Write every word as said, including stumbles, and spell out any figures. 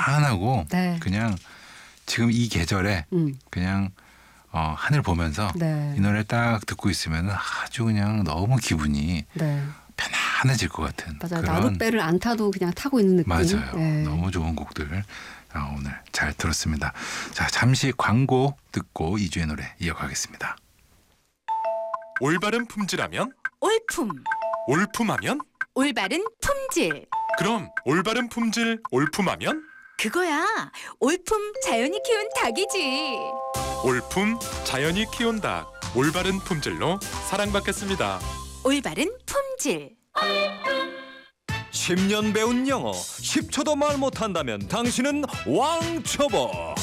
편안하고 네. 그냥 지금 이 계절에 음. 그냥 어, 하늘 보면서 네. 이 노래 딱 듣고 있으면 아주 그냥 너무 기분이 네. 편안해질 것 같은 맞아요. 그런 나도 배를 안 타도 그냥 타고 있는 느낌. 맞아요. 네. 너무 좋은 곡들 아, 오늘 잘 들었습니다. 자, 잠시 광고 듣고 이 주의 노래 이어가겠습니다. 올바른 품질하면 올품, 올품하면 올바른 품질. 그럼 올바른 품질 올품하면 그거야. 올품 자연이 키운 닭이지. 올품 자연이 키운 닭 올바른 품질로 사랑받겠습니다. 올바른 품질. 십 년 배운 영어 십 초도 말 못한다면 당신은 왕초보.